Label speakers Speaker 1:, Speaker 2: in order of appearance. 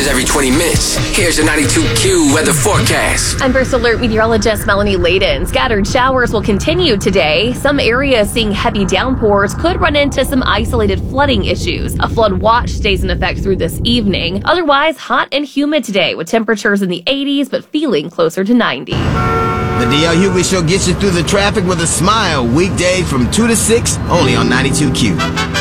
Speaker 1: changes every 20 minutes. Here's your 92Q weather forecast.
Speaker 2: I'm First Alert meteorologist Melanie Layden. Scattered showers will continue today. Some areas seeing heavy downpours could run into some isolated flooding issues. A flood watch stays in effect through this evening. Otherwise, hot and humid today with temperatures in the 80s but feeling closer to 90.
Speaker 3: The DL Hughley Show gets you through the traffic with a smile. Weekday from 2 to 6, only on 92Q.